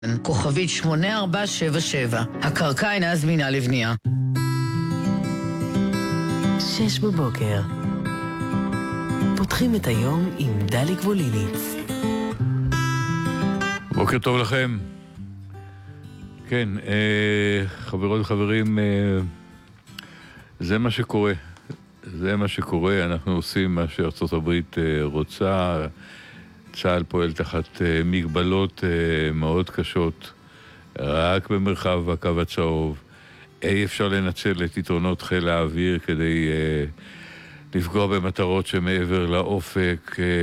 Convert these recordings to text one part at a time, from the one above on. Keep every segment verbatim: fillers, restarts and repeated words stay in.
כוכבית שמונה ארבע שבע שבע. הקרקע אינה זמינה לבנייה. שש בבוקר. פותחים את היום עם דלי גבוליניץ. בוקר טוב לכם. כן, אה, חברות וחברים, אה, זה מה שקורה. זה מה שקורה. אנחנו עושים מה שארצות הברית אה, רוצה. צה"ל פועל תחת אה, מגבלות אה, מאוד קשות, רק במרחב הקו הצהוב. אי אפשר לנצל את יתרונות חיל האוויר כדי אה, לפגוע במטרות שמעבר לאופק, אה,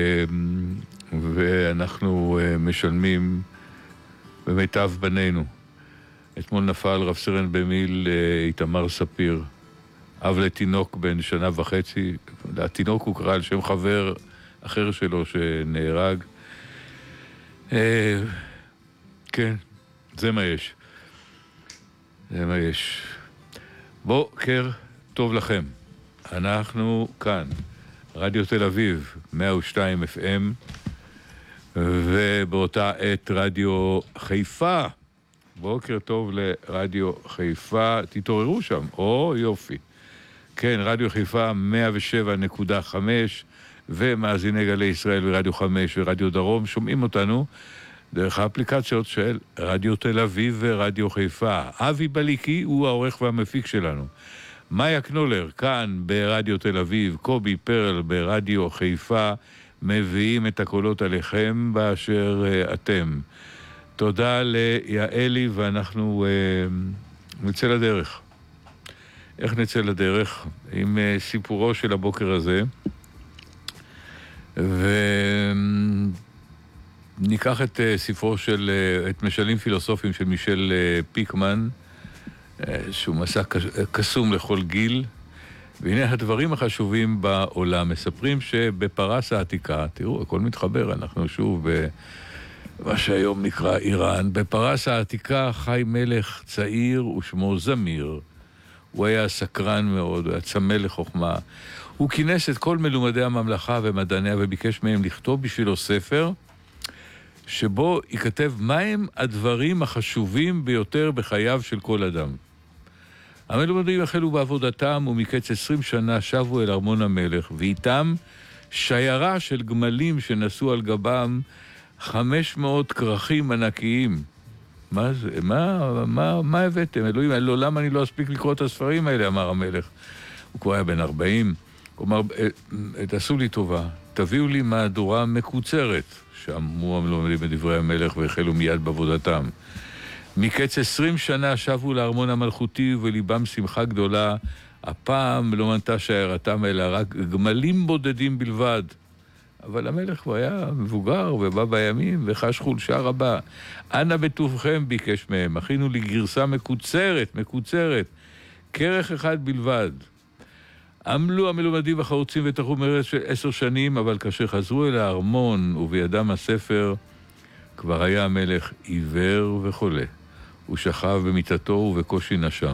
ואנחנו אה, משלמים במיטב בנינו. אתמול נפל רב סרן במיל אה, איתמר ספיר, אב לתינוק בן שנה וחצי. התינוק הוא קרא על שם חבר אחר שלו שנהרג. אה, כן, זה מה יש. זה מה יש. בוקר טוב לכם. אנחנו כאן, רדיו תל אביב, מאה ושתיים אף אם, ובאותה עת רדיו חיפה. בוקר טוב לרדיו חיפה. תתעוררו שם. או, יופי. כן, רדיו חיפה מאה ושבע נקודה חמש, ומאזיני גלי ישראל ורדיו חמש ורדיו דרום שומעים אותנו דרך האפליקציות של רדיו תל אביב ורדיו חיפה. אבי בליקי הוא העורך והמפיק שלנו. מאיה קנולר כאן ברדיו תל אביב, קובי פרל ברדיו חיפה, מביאים את הקולות עליכם באשר uh, אתם. תודה ליעלי, ואנחנו uh, נצא לדרך. איך נצא לדרך? עם uh, סיפורו של הבוקר הזה. וניקח את ספרו של, את משלים פילוסופיים של מישל פיקמן, שהוא מסע קסום לכל גיל. והנה הדברים החשובים בעולם. מספרים שבפרס העתיקה, תראו, הכל מתחבר, אנחנו שוב במה שהיום נקרא איראן. בפרס העתיקה חי מלך צעיר ושמו זמיר. הוא היה סקרן מאוד, הוא היה צמא לחוכמה. הוא כינס את כל מלומדי הממלכה ומדעניה וביקש מהם לכתוב בשבילו ספר שבו ייכתב מהם הדברים החשובים ביותר בחייו של כל אדם. המלומדים החלו בעבודתם ומקץ עשרים שנה שבו אל ארמון המלך, ואיתם שיירה של גמלים שנסו על גבם חמש מאות כרכים ענקיים. מה זה? מה, מה, מה הבאתם? אלוהים, לא, למה אני לא אספיק לקרוא את הספרים האלה, אמר המלך. הוא כבר היה בן ארבעים. הוא אמר, תעשו לי טובה, תביאו לי מהדורה מקוצרת, שאמרו המלומדים בדברי המלך והחלו מיד בעבודתם. מקץ עשרים שנה שבו לארמון המלכותי ובליבם שמחה גדולה, הפעם לא מנתה שיירתם אלא רק גמלים בודדים בלבד. אבל המלך הוא היה מבוגר ובא בימים וחש חולשה רבה. אנא בטובכם, ביקש מהם, הכינו לי גרסה מקוצרת, מקוצרת, כרך אחד בלבד. עמלו המלומדים החרוצים ותחו מרץ של עשר שנים, אבל כאשר חזרו אל הארמון ובידם הספר, כבר היה המלך עיוור וחולה. הוא שכב במיטתו ובקושי נשם.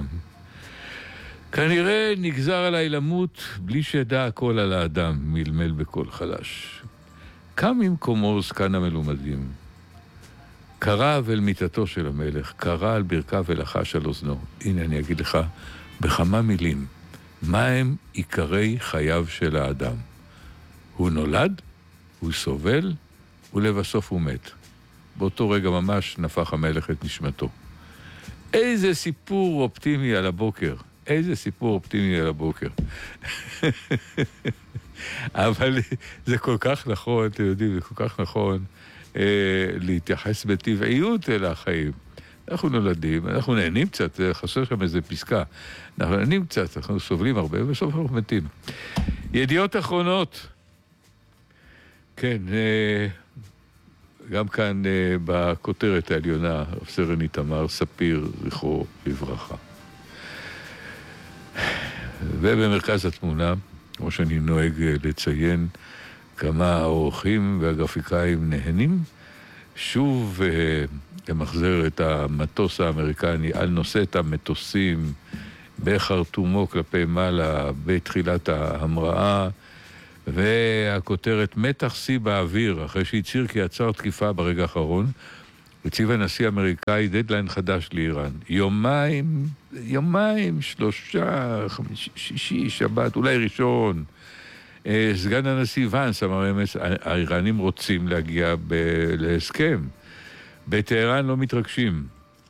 כנראה נגזר עליי למות בלי שידע הכל על האדם, מלמל בקול חלש. קם ממקומו זקן המלומדים. קרא אל מיטתו של המלך, קרא על ברכיו ולחש על אוזנו. הנה אני אגיד לך בכמה מילים. מה הם עיקרי חייו של האדם? הוא נולד, הוא סובל, ולבסוף הוא מת. באותו רגע ממש נפח המלך את נשמתו. איזה סיפור אופטימי על הבוקר. איזה סיפור אופטימי על הבוקר. אבל זה כל כך נכון, אתם יודעים, זה כל כך נכון אה, להתייחס בטבעיות אל החיים. אנחנו נולדים, אנחנו נהנים קצת, חסר שם איזה פסקה. אנחנו נהנים קצת, אנחנו סובלים הרבה, ובסוף אנחנו מתים. ידיעות אחרונות. כן, אה, גם כאן אה, בכותרת העליונה, רב סרן איתמר ספיר, זכרו לברכה. ובמרכז התמונה, כמו שאני נוהג לציין, כמה האורחים והגרפיקאים נהנים, שוב אה, למחזר את המטוס האמריקני על נושאת המטוסים בחרטומו כלפי מעלה בתחילת ההמראה, והכותרת מתח שיא באוויר, אחרי שהצהיר כי עצר תקיפה ברגע האחרון, הציב הנשיא האמריקאי דדליין חדש לאיראן. יומיים, יומיים, שלושה, חמישי, שישי, שבת, אולי ראשון. סגן הנשיא ואנס אמר אמס, האיראנים רוצים להגיע ב- להסכם. בטהרן לא מתרגשים.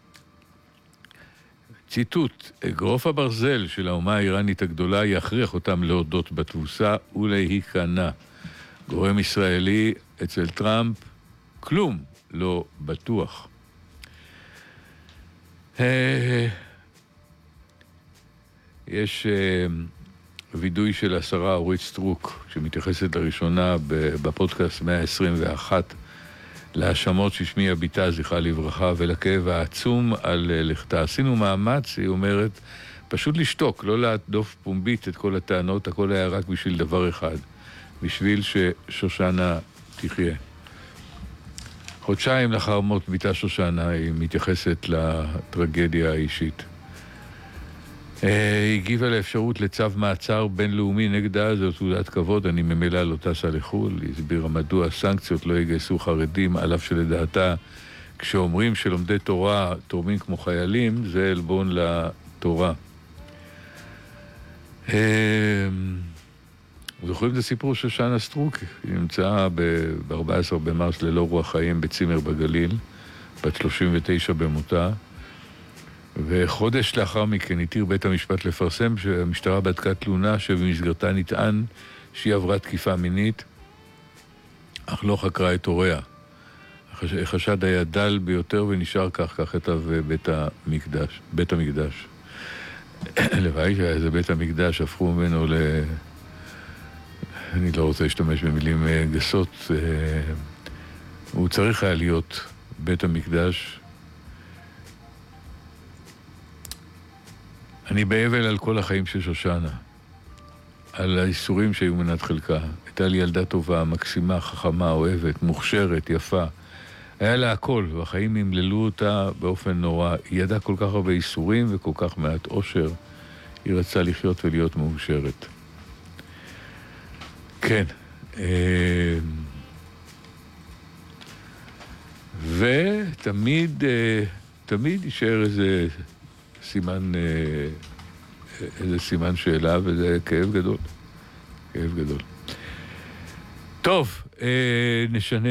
ציטוט, אגרוף הברזל של האומה האיראנית הגדולה יכריח אותם להודות בתבוסה ולהיכנע. גורם ישראלי אצל טראמפ, כלום לא בטוח. יש וידוי של השרה אורית סטרוק, שמתייחסת לראשונה בפודקאסט מאה עשרים ואחת, להאשמות שהשמיע ביתה זכרה לברכה ולכאב העצום על לכתה. עשינו מאמץ, היא אומרת, פשוט לשתוק, לא להדוף פומבית את כל הטענות, הכל היה רק בשביל דבר אחד, בשביל ששושנה תחיה. חודשיים לאחר מות ביתה שושנה היא מתייחסת לטרגדיה האישית. היא הגיבה לאפשרות לצו מעצר בינלאומי נגדה, זו תעודת כבוד, אני ממילא לא טסה לחו"ל. היא הסבירה מדוע הסנקציות לא יגייסו חרדים, על אף שלדעתה כשאומרים שלומדי תורה תורמים כמו חיילים, זה עלבון לתורה. זוכרים את הסיפור של שושנה סטרוק? היא נמצאה ב-ארבעה עשר במרס ללא רוח חיים בצימר בגליל, בת שלושים ותשע במותה, וחודש לאחר מכן התיר בית המשפט לפרסם שהמשטרה בדקה תלונה שבמסגרתה נטען שהיא עברה תקיפה מינית, אך לא חקרה את הוריה. החשד היה דל ביותר ונשאר כך, כך כתב בית המקדש. בית המקדש. לוואי שהיה איזה בית המקדש, הפכו ממנו ל... אני לא רוצה להשתמש במילים גסות. הוא צריך היה להיות בית המקדש. אני באבל על כל החיים של שושנה, על האיסורים שהיו מנת חלקה. הייתה לי ילדה טובה, מקסימה, חכמה, אוהבת, מוכשרת, יפה. היה לה הכל, והחיים המללו אותה באופן נורא. היא ידעה כל כך הרבה איסורים וכל כך מעט אושר. היא רצה לחיות ולהיות מאושרת. כן. ותמיד, תמיד יישאר איזה סימן, איזה סימן שאלה, וזה כאב גדול. כאב גדול. טוב, נשנה,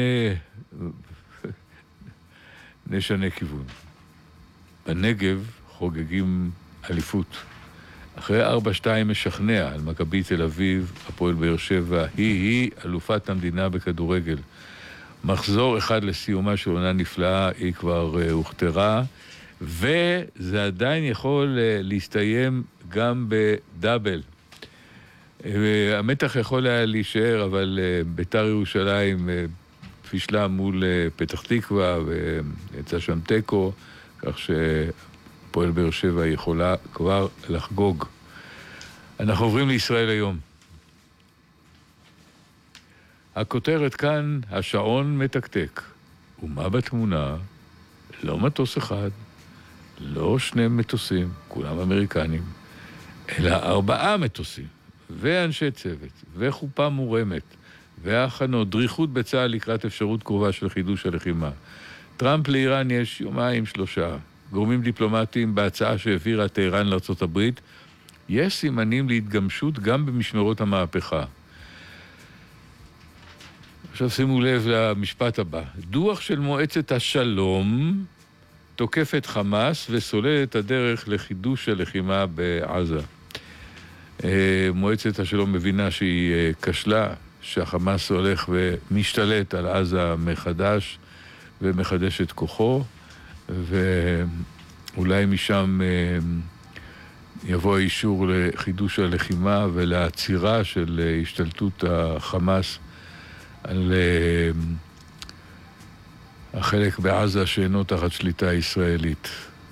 נשנה כיוון. בנגב חוגגים אליפות. אחרי ארבע שתיים משכנע על מכבי תל אביב, הפועל באר שבע, היא-היא אלופת המדינה בכדורגל. מחזור אחד לסיומה של עונה נפלאה, היא כבר uh, הוכתרה, וזה עדיין יכול uh, להסתיים גם בדאבל. Uh, המתח יכול היה להישאר, אבל uh, ביתר ירושלים uh, פישלה מול uh, פתח תקווה, ויצא שם טקו, כך ש... פועל באר שבע יכולה כבר לחגוג. אנחנו עוברים לישראל היום. הכותרת כאן, השעון מתקתק. ומה בתמונה? לא מטוס אחד, לא שני מטוסים, כולם אמריקנים, אלא ארבעה מטוסים, ואנשי צוות, וחופה מורמת, והכנות, דריכות בצהל לקראת אפשרות קרובה של חידוש הלחימה. טראמפ לאיראן יש יומיים שלושה. גורמים דיפלומטיים בהצעה שהעבירה טהרן לארצות הברית, יש סימנים להתגמשות גם במשמרות המהפכה. עכשיו שימו לב למשפט הבא. דוח של מועצת השלום תוקף את חמאס וסולל את הדרך לחידוש הלחימה בעזה. מועצת השלום מבינה שהיא כשלה, שהחמאס הולך ומשתלט על עזה מחדש ומחדש את כוחו, ואולי משם יבוא האישור לחידוש הלחימה ולעצירה של השתלטות החמאס על החלק בעזה שאינו תחת שליטה ישראלית.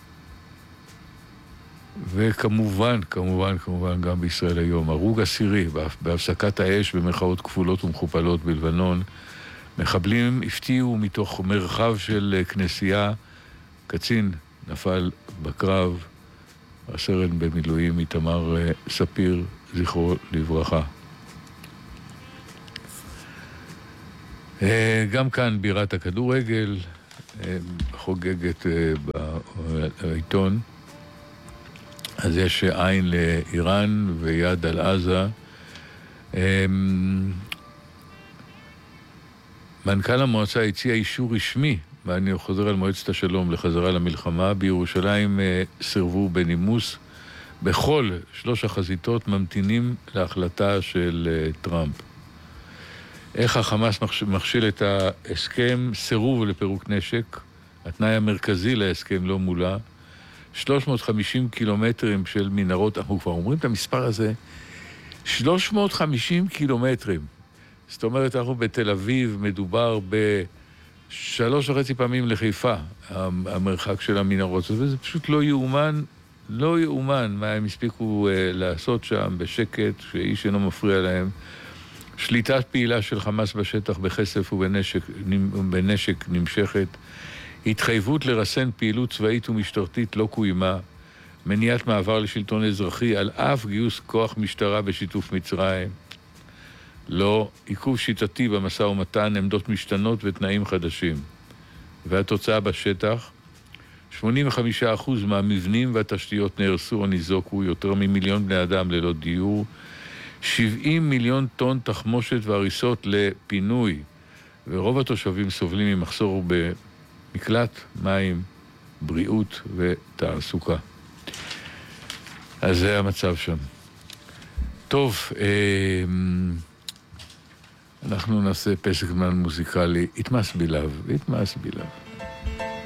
וכמובן, כמובן, כמובן גם בישראל היום, הרוג עשירי בהפסקת האש במרכאות כפולות ומכופלות בלבנון, מחבלים הפתיעו מתוך מרחב של כנסייה, קצין נפל בקרב, הסרן במילואים איתמר ספיר, זכרו לברכה. גם כאן בירת הכדורגל, חוגגת בעיתון. אז יש עין לאיראן ויד על עזה. מנכ"ל המועצה הציע אישור רשמי, ואני חוזר על מועצת השלום לחזרה למלחמה. בירושלים סרבו בנימוס. בכל שלוש החזיתות ממתינים להחלטה של טראמפ. איך החמאס מכשיל את ההסכם? סירוב לפירוק נשק. התנאי המרכזי להסכם לא מולה. שלוש מאות וחמישים קילומטרים של מנהרות, אנחנו כבר אומרים את המספר הזה, שלוש מאות וחמישים קילומטרים. זאת אומרת, אנחנו בתל אביב, מדובר בשלוש וחצי פעמים לחיפה, המרחק של המנהרות, וזה פשוט לא יאומן, לא יאומן מה הם הספיקו uh, לעשות שם בשקט, שאיש אינו מפריע להם. שליטת פעילה של חמאס בשטח בכסף ובנשק, ובנשק נמשכת. התחייבות לרסן פעילות צבאית ומשטרתית לא קוימה. מניעת מעבר לשלטון אזרחי על אף גיוס כוח משטרה בשיתוף מצרים. לא, עיכוב שיטתי במשא ומתן, עמדות משתנות ותנאים חדשים. והתוצאה בשטח, שמונים וחמישה אחוז מהמבנים והתשתיות נהרסו או ניזוקו, יותר ממיליון בני אדם ללא דיור, שבעים מיליון טון תחמושת והריסות לפינוי, ורוב התושבים סובלים ממחסור במקלט, מים, בריאות ותעסוקה. אז זה המצב שם. טוב, אנחנו נעשה פסק זמן מוזיקלי. It must be love, it must be love.